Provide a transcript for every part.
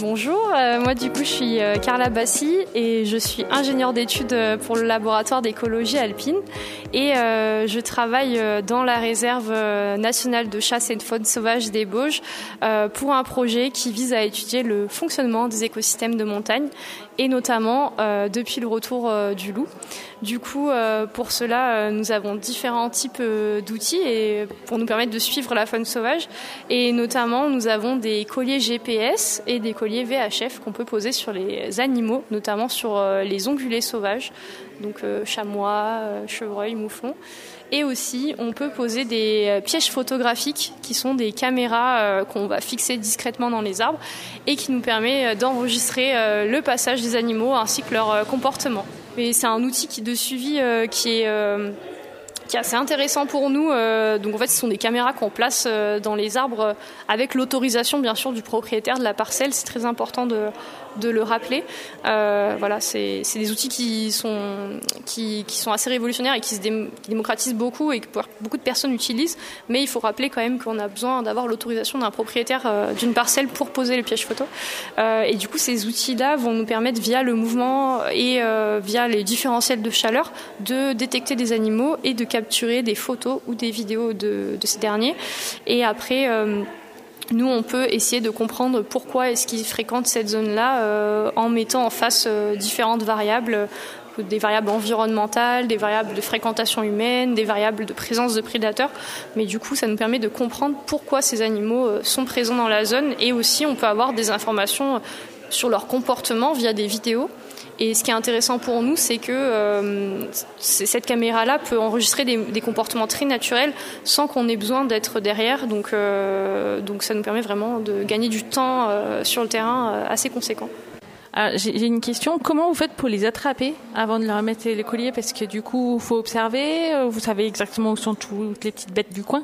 Bonjour, moi du coup je suis Carla Bassi et je suis ingénieure d'études pour le laboratoire d'écologie alpine et je travaille dans la réserve nationale de chasse et de faune sauvage des Bauges pour un projet qui vise à étudier le fonctionnement des écosystèmes de montagne et notamment depuis le retour du loup. Du coup, pour cela, nous avons différents types d'outils et pour nous permettre de suivre la faune sauvage. Et notamment, nous avons des colliers GPS et des colliers VHF qu'on peut poser sur les animaux, notamment sur les ongulés sauvages, donc chamois, chevreuils, mouflons. Et aussi, on peut poser des pièges photographiques qui sont des caméras qu'on va fixer discrètement dans les arbres et qui nous permet d'enregistrer le passage des animaux ainsi que leur comportement. Et c'est un outil de suivi qui est assez intéressant pour nous. Donc en fait, ce sont des caméras qu'on place dans les arbres avec l'autorisation bien sûr du propriétaire de la parcelle. C'est très important de le rappeler. Voilà, c'est des outils qui sont assez révolutionnaires et qui se démocratisent beaucoup et que beaucoup de personnes utilisent. Mais il faut rappeler quand même qu'on a besoin d'avoir l'autorisation d'un propriétaire d'une parcelle pour poser le piège photo. Et du coup, ces outils-là vont nous permettre via le mouvement et via les différentiels de chaleur de détecter des animaux et de capturer des photos ou des vidéos de ces derniers. Et après, nous, on peut essayer de comprendre pourquoi est-ce qu'ils fréquentent cette zone-là en mettant en face différentes variables, des variables environnementales, des variables de fréquentation humaine, des variables de présence de prédateurs. Mais du coup, ça nous permet de comprendre pourquoi ces animaux sont présents dans la zone. Et aussi, on peut avoir des informations sur leur comportement via des vidéos. Et ce qui est intéressant pour nous, c'est que cette caméra-là peut enregistrer des comportements très naturels sans qu'on ait besoin d'être derrière. Donc ça nous permet vraiment de gagner du temps sur le terrain assez conséquent. Alors, j'ai une question. Comment vous faites pour les attraper avant de leur mettre les colliers? Parce que du coup, il faut observer. Vous savez exactement où sont toutes les petites bêtes du coin?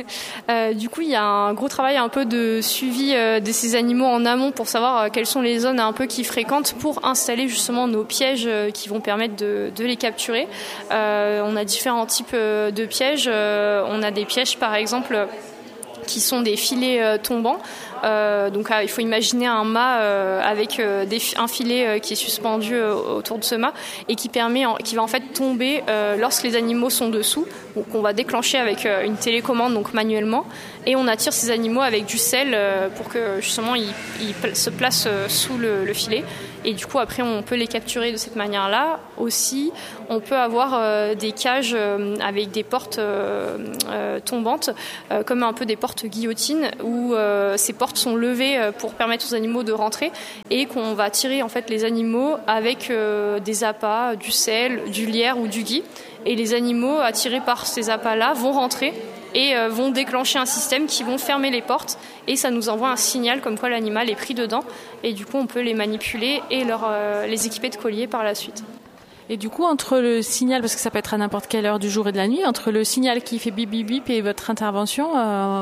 Du coup, il y a un gros travail un peu de suivi de ces animaux en amont pour savoir quelles sont les zones un peu qu'ils fréquentent pour installer justement nos pièges qui vont permettre de les capturer. On a différents types de pièges. On a des pièges par exemple qui sont des filets tombants. Donc il faut imaginer un mât avec un filet qui est suspendu autour de ce mât et qui va en fait tomber lorsque les animaux sont dessous. Donc on va déclencher avec une télécommande donc manuellement et on attire ces animaux avec du sel pour que justement ils se placent sous le filet. Et du coup, après, on peut les capturer de cette manière-là. Aussi, on peut avoir des cages avec des portes tombantes, comme un peu des portes guillotines, où ces portes sont levées pour permettre aux animaux de rentrer et qu'on va tirer en fait les animaux avec des appâts, du sel, du lierre ou du gui. Et les animaux attirés par ces appâts-là vont rentrer et vont déclencher un système qui vont fermer les portes et ça nous envoie un signal comme quoi l'animal est pris dedans et du coup on peut les manipuler et les équiper de colliers par la suite. Et du coup entre le signal, parce que ça peut être à n'importe quelle heure du jour et de la nuit, entre le signal qui fait bip bip bip et votre intervention,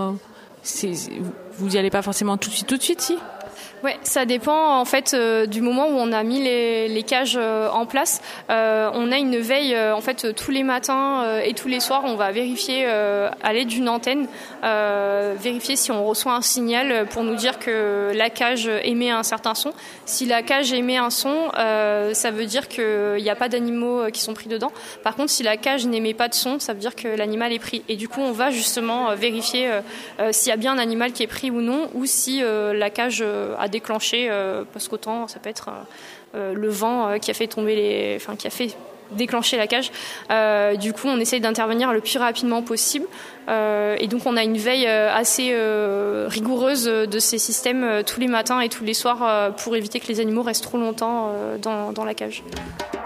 vous n'y allez pas forcément tout de suite si ? Ouais, ça dépend en fait du moment où on a mis les cages en place. On a une veille en fait tous les matins et tous les soirs. On va vérifier à l'aide d'une antenne, vérifier si on reçoit un signal pour nous dire que la cage émet un certain son. Si la cage émet un son, ça veut dire qu'il n'y a pas d'animaux qui sont pris dedans. Par contre, si la cage n'émet pas de son, ça veut dire que l'animal est pris. Et du coup, on va justement vérifier s'il y a bien un animal qui est pris ou non, ou si la cage a déclenché, parce qu'autant ça peut être le vent qui a fait qui a fait déclencher la cage. Du coup, on essaye d'intervenir le plus rapidement possible. Et donc, on a une veille assez rigoureuse de ces systèmes tous les matins et tous les soirs pour éviter que les animaux restent trop longtemps dans la cage.